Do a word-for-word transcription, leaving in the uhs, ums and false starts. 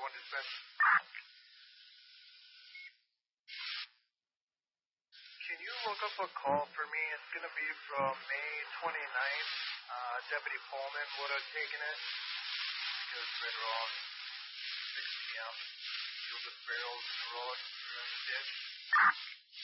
one dispatch. Can you look up a call for me? It's going to be from May twenty-ninth. Uh, Deputy Pullman would have taken it. It was right around six p.m. Filled with barrels in the road in the ditch.